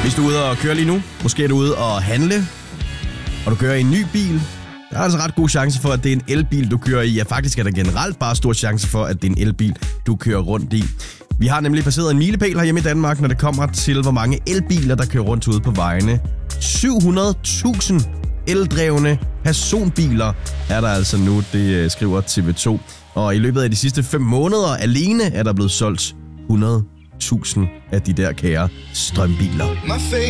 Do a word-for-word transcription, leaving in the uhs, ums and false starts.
Hvis du er ude og køre lige nu, måske er du ude og handle, og du kører i en ny bil, der er altså ret god chance for, at det er en elbil, du kører i. Ja, faktisk er der generelt bare stor chance for, at det er en elbil, du kører rundt i. Vi har nemlig passeret en milepæl herhjemme i Danmark, når det kommer til, hvor mange elbiler, der kører rundt ude på vejene. syv hundrede tusind eldrevne personbiler er der altså nu, det skriver T V to. Og i løbet af de sidste fem måneder alene er der blevet solgt hundrede tusind af de der kære strømbiler.